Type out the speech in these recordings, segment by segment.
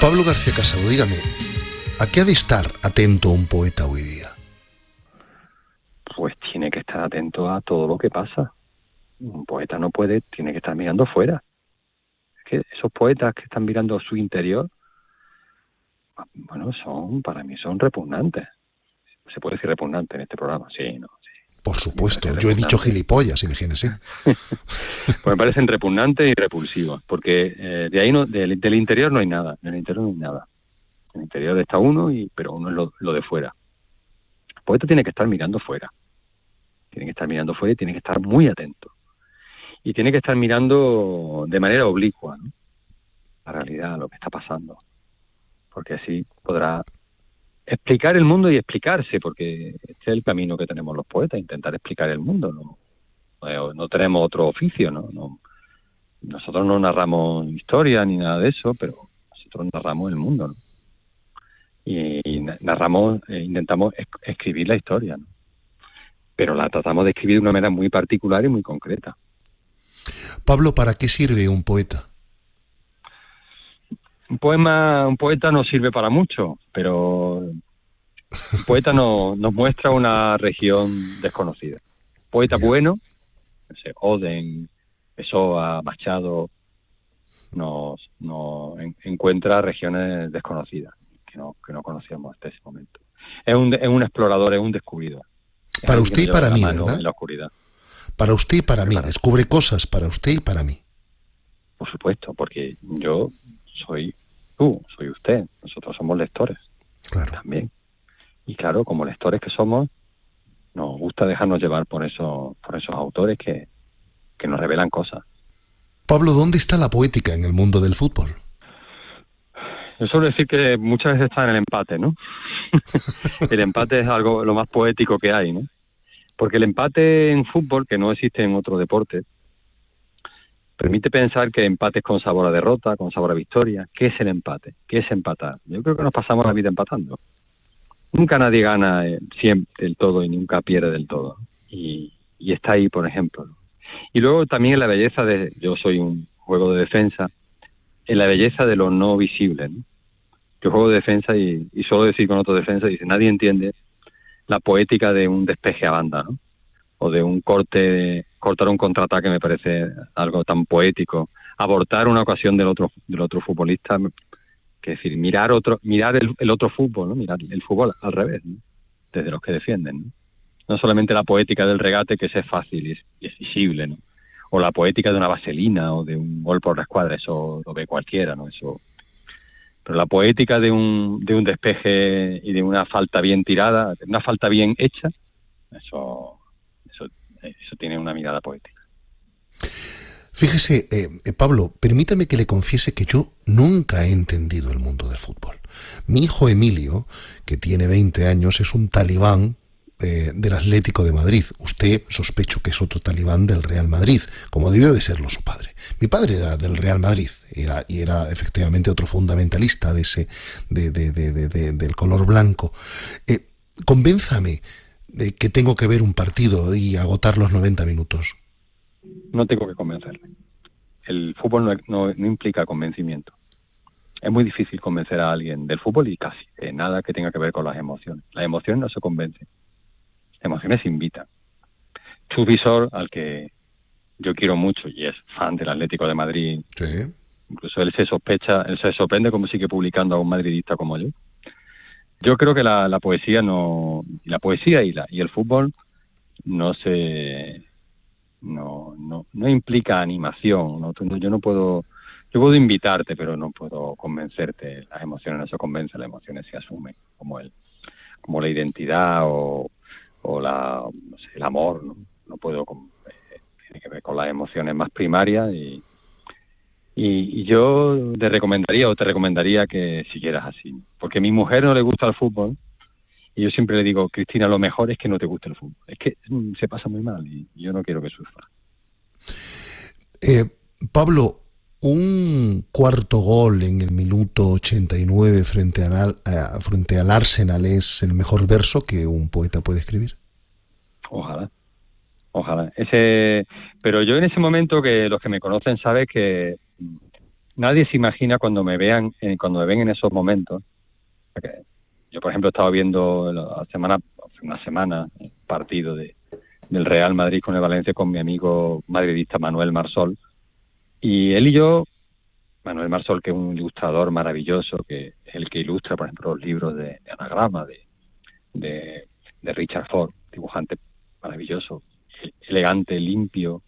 Pablo García Casado, dígame, ¿a qué ha de estar atento un poeta hoy día? Pues tiene que estar atento a todo lo que pasa. Un poeta tiene que estar mirando fuera. Es que esos poetas que están mirando su interior, bueno, para mí son repugnantes. ¿Se puede decir repugnante en este programa? Sí, no, sí. Por supuesto, yo he dicho gilipollas, imagínese. Pues me parecen repugnantes y repulsivos, porque de ahí del interior no hay nada, en el interior no hay nada. En el interior está uno, pero uno es lo de fuera. El poeta tiene que estar mirando fuera. Tiene que estar mirando fuera y tiene que estar muy atento. Y tiene que estar mirando de manera oblicua, ¿no?, la realidad, lo que está pasando. Porque así podrá explicar el mundo y explicarse, porque este es el camino que tenemos los poetas, intentar explicar el mundo. No tenemos otro oficio, ¿no? Nosotros no narramos historia ni nada de eso, pero nosotros narramos el mundo, ¿no? Y narramos, intentamos escribir la historia, ¿no? Pero la tratamos de escribir de una manera muy particular y muy concreta. Pablo, ¿para qué sirve un poeta? Un poeta no sirve para mucho, pero un poeta nos muestra una región desconocida. Poeta bueno, no sé, Oden, Pessoa, Machado, nos encuentra regiones desconocidas que no conocíamos hasta ese momento. Es un explorador, es un descubridor. Para usted y para mí, ¿verdad? En la oscuridad. Para usted y para mí, descubre cosas para usted y para mí. Por supuesto, porque yo soy tú, soy usted, nosotros somos lectores. Claro. También. Y claro, como lectores que somos, nos gusta dejarnos llevar por esos autores que nos revelan cosas. Pablo, ¿dónde está la poética en el mundo del fútbol? Yo suelo decir que muchas veces está en el empate, ¿no? El empate es lo más poético que hay, ¿no? Porque el empate en fútbol, que no existe en otro deporte, permite pensar que empates con sabor a derrota, con sabor a victoria. ¿Qué es el empate? ¿Qué es empatar? Yo creo que nos pasamos la vida empatando. Nunca nadie gana siempre del todo y nunca pierde del todo. Y está ahí, por ejemplo, ¿no? Y luego también en la belleza yo soy un juego de defensa, en la belleza de lo no visible, ¿no? Yo juego de defensa y suelo decir con otro defensa, dice, nadie entiende la poética de un despeje a banda, ¿no? O de un cortar un contraataque, me parece algo tan poético. Abortar una ocasión del otro futbolista, que es decir, mirar el otro fútbol, ¿no? Mirar el fútbol al revés, ¿no?, desde los que defienden, ¿no? No solamente la poética del regate, que es fácil y es visible, ¿no? O la poética de una vaselina o de un gol por la escuadra, eso lo ve cualquiera, ¿no? Pero la poética de un despeje y de una falta bien tirada, de una falta bien hecha, eso tiene una mirada poética. Fíjese, Pablo, permítame que le confiese que yo nunca he entendido el mundo del fútbol. Mi hijo Emilio, que tiene 20 años, es un talibán del Atlético de Madrid. Usted sospecho que es otro talibán del Real Madrid, como debió de serlo su padre. Mi padre era del Real Madrid, era efectivamente otro fundamentalista del color blanco. Convénzame de que tengo que ver un partido y agotar los 90 minutos. No tengo que convencerle. El fútbol no implica convencimiento. Es muy difícil convencer a alguien del fútbol y casi nada que tenga que ver con las emociones. Las emociones no se convencen. Las emociones invitan. Chus Visor, al que yo quiero mucho y es fan del Atlético de Madrid, sí. Incluso él se sorprende como sigue publicando a un madridista como yo. Yo creo que la poesía y el fútbol no implica animación, ¿no? Yo puedo invitarte, pero no puedo convencerte. Las emociones no se convencen, las emociones se asumen como la identidad o el amor, ¿no? No puedo, tiene que ver con las emociones más primarias y yo te recomendaría que siguieras así, porque a mi mujer no le gusta el fútbol. Y yo siempre le digo, Cristina, lo mejor es que no te guste el fútbol. Es que se pasa muy mal y yo no quiero que sufra. Pablo, un cuarto gol en el minuto 89 frente al Arsenal es el mejor verso que un poeta puede escribir. Ojalá. Pero yo en ese momento, que los que me conocen saben que nadie se imagina cuando me ven en esos momentos. Porque yo, por ejemplo, he estado viendo hace una semana el partido del Real Madrid con el Valencia con mi amigo madridista Manuel Marsol, y él y yo, Manuel Marsol, que es un ilustrador maravilloso, que es el que ilustra, por ejemplo, los libros de Anagrama de Richard Ford, dibujante maravilloso, elegante, limpio,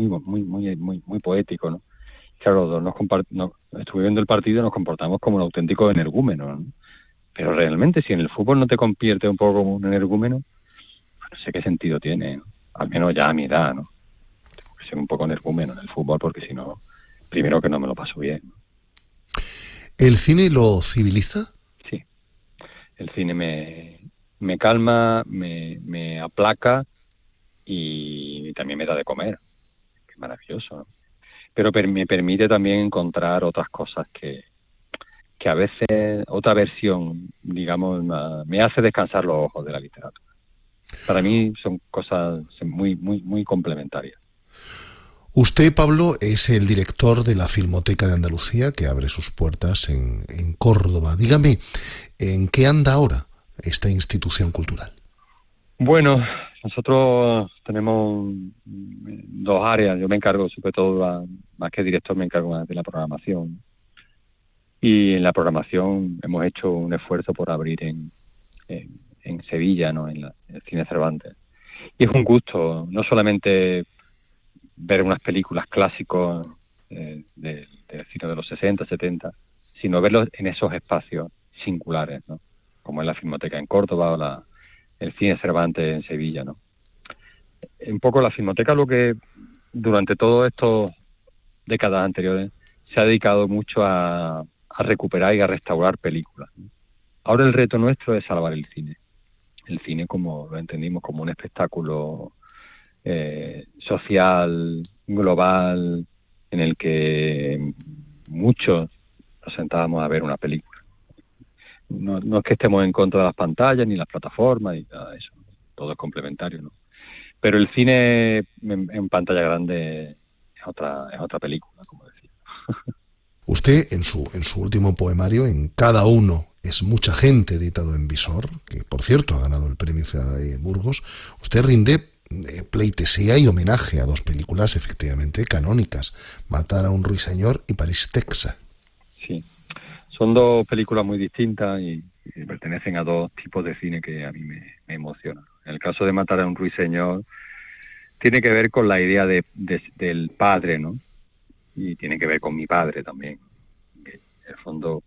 muy poético, ¿no? Claro, los dos estuve viendo el partido y nos comportamos como un auténtico energúmeno, ¿no? Pero realmente, si en el fútbol no te convierte un poco como un energúmeno, no sé qué sentido tiene, ¿no? Al menos ya a mi edad, ¿no? Tengo que ser un poco energúmeno en el fútbol, porque si no, primero que no me lo paso bien, ¿no? ¿El cine lo civiliza? Sí, el cine me calma, me aplaca y también me da de comer. Qué maravilloso, ¿no? Pero me permite también encontrar otras cosas que a veces, otra versión, digamos, me hace descansar los ojos de la literatura. Para mí son cosas muy complementarias. Usted, Pablo, es el director de la Filmoteca de Andalucía, que abre sus puertas en Córdoba. Dígame, ¿en qué anda ahora esta institución cultural? Bueno, nosotros tenemos dos áreas. Yo me encargo, sobre todo, más que director, me encargo más de la programación. Y en la programación hemos hecho un esfuerzo por abrir en Sevilla, ¿no? En el Cine Cervantes. Y es un gusto, no solamente ver unas películas clásicos del cine de los 60, 70, sino verlos en esos espacios singulares, ¿no? Como es la Filmoteca en Córdoba o el Cine Cervantes en Sevilla, ¿no? Un poco la Filmoteca, lo que durante todas estas décadas anteriores se ha dedicado mucho a recuperar y a restaurar películas, ¿no? Ahora el reto nuestro es salvar el cine. El cine, como lo entendimos, como un espectáculo social, global, en el que muchos nos sentábamos a ver una película. No es que estemos en contra de las pantallas, ni las plataformas, ni nada de eso. Todo es complementario, ¿no? Pero el cine en pantalla grande es otra película, como decía. Usted, en su último poemario, En cada uno es mucha gente, editado en Visor, que por cierto ha ganado el premio Ciudad de Burgos, usted rinde pleitesía y homenaje a dos películas efectivamente canónicas, Matar a un ruiseñor y París, Texas. Sí, son dos películas muy distintas y pertenecen a dos tipos de cine que a mí me emocionan. En el caso de Matar a un ruiseñor, tiene que ver con la idea del padre, ¿no? Y tiene que ver con mi padre también. En el fondo,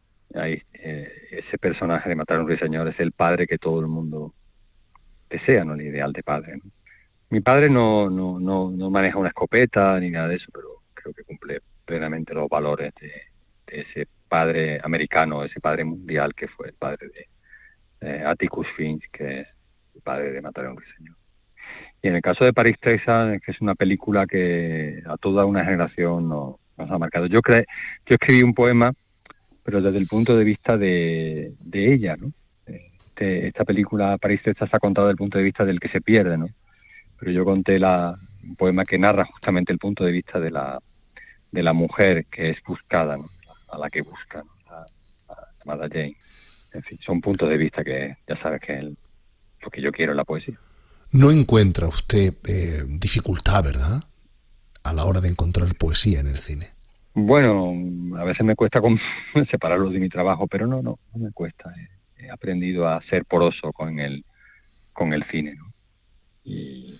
ese personaje de Matar a un ruiseñor es el padre que todo el mundo desea, ¿no? El ideal de padre, ¿no? Mi padre no maneja una escopeta ni nada de eso, pero creo que cumple plenamente los valores de ese padre americano, ese padre mundial que fue el padre de Atticus Finch, que es el padre de Matar a un ruiseñor. Y en el caso de París, Texas, que es una película que a toda una generación nos ha marcado. Yo escribí un poema, pero desde el punto de vista de ella, ¿no? Esta película, París, Texas, se ha contado desde el punto de vista del que se pierde, ¿no? Pero yo conté un poema que narra justamente el punto de vista de la mujer que es buscada, ¿no? A la que busca, ¿no? La llamada Jane. En fin, son puntos de vista que ya sabes que es lo que yo quiero en la poesía. ¿No encuentra usted dificultad, verdad, a la hora de encontrar poesía en el cine? Bueno, a veces me cuesta separarlo de mi trabajo, pero no me cuesta. He aprendido a ser poroso con el cine, ¿no? Y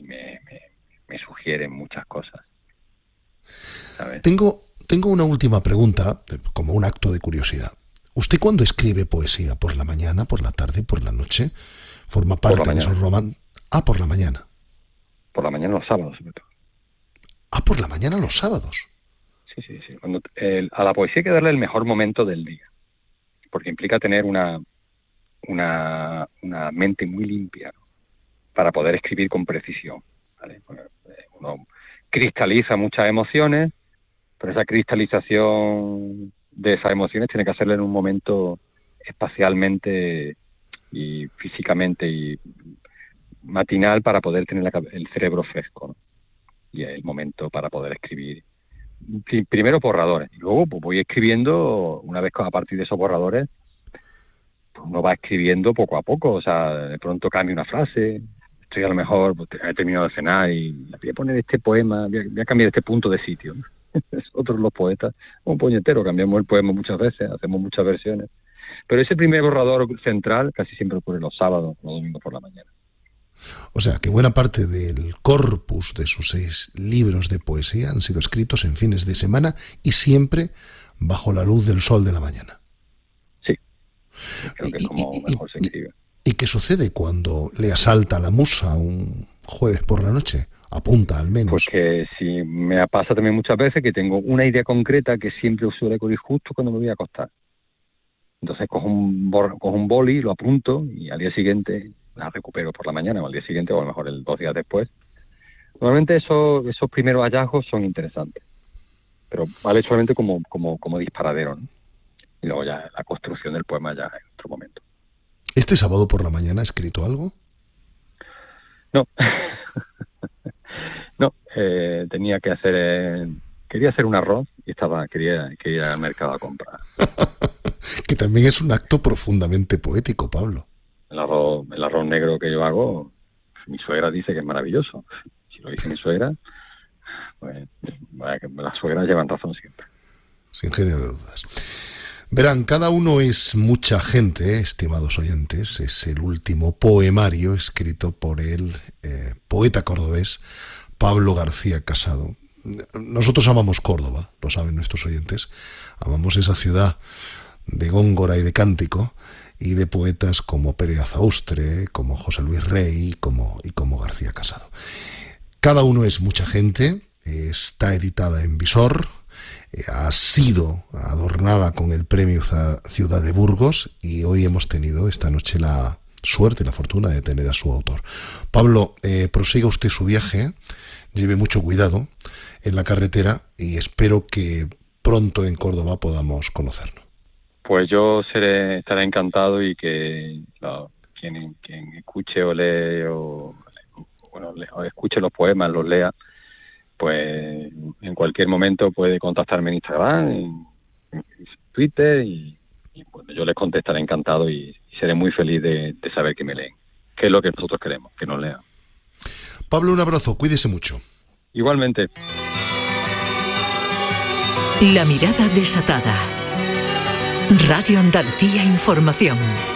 me sugieren muchas cosas, ¿sabes? Tengo una última pregunta, como un acto de curiosidad. ¿Usted cuándo escribe poesía? ¿Por la mañana, por la tarde, por la noche? ¿Forma parte de esos romances? Por la mañana. Por la mañana los sábados, sobre todo. Por la mañana los sábados. Sí. A la poesía hay que darle el mejor momento del día, porque implica tener una mente muy limpia, ¿no? Para poder escribir con precisión, ¿vale? Uno cristaliza muchas emociones, pero esa cristalización de esas emociones tiene que hacerla en un momento espacialmente y físicamente y matinal para poder tener el cerebro fresco, ¿no? Y el momento para poder escribir primero borradores, y luego pues voy escribiendo, una vez que a partir de esos borradores, pues uno va escribiendo poco a poco, o sea, de pronto cambia una frase, estoy a lo mejor, pues, he terminado de cenar y voy a poner este poema, voy a cambiar este punto de sitio, ¿no? Nosotros los poetas, un puñetero, cambiamos el poema muchas veces, hacemos muchas versiones, pero ese primer borrador central casi siempre ocurre los sábados, los domingos por la mañana. O sea, que buena parte del corpus de sus 6 libros de poesía han sido escritos en fines de semana y siempre bajo la luz del sol de la mañana. Sí, creo que es como mejor se escribe. ¿Y qué sucede cuando le asalta la musa un jueves por la noche? Apunta al menos. Pues que sí, me pasa también muchas veces que tengo una idea concreta que siempre suele ocurrir justo cuando me voy a acostar. Entonces cojo un boli, lo apunto y al día siguiente la recupero por la mañana o al día siguiente o a lo mejor 2 días después. Normalmente esos primeros hallazgos son interesantes, pero vale solamente como disparadero, ¿no? Y luego ya la construcción del poema ya en otro momento. ¿Este sábado por la mañana ha escrito algo? No. No, tenía que hacer... quería hacer un arroz y quería ir al mercado a comprar. Que también es un acto profundamente poético, Pablo. El arroz negro que yo hago, mi suegra dice que es maravilloso. Si lo dice mi suegra, pues las suegras llevan razón siempre. Sin género de dudas. Verán, Cada uno es mucha gente, estimados oyentes. Es el último poemario escrito por el poeta cordobés Pablo García Casado. Nosotros amamos Córdoba, lo saben nuestros oyentes. Amamos esa ciudad de góngora y de cántico, y de poetas como Pérez Azaustre, como José Luis Rey y como García Casado. Cada uno es mucha gente, está editada en Visor, ha sido adornada con el premio Ciudad de Burgos, y hoy hemos tenido esta noche la suerte y la fortuna de tener a su autor. Pablo, prosiga usted su viaje, lleve mucho cuidado en la carretera y espero que pronto en Córdoba podamos conocernos. Pues yo estaré encantado, y que quien escuche o lee o escuche los poemas, los lea, pues en cualquier momento puede contactarme en Instagram, en Twitter, y bueno, yo les contestaré encantado y seré muy feliz de saber que me leen, que es lo que nosotros queremos, que nos lean. Pablo, un abrazo, cuídese mucho. Igualmente. La mirada desatada. Radio Andalucía Información.